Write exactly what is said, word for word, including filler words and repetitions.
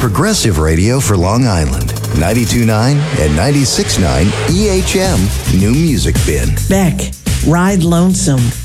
progressive radio for Long Island. ninety-two point nine and ninety-six point nine E H M New Music Bin. Beck, Ride Lonesome.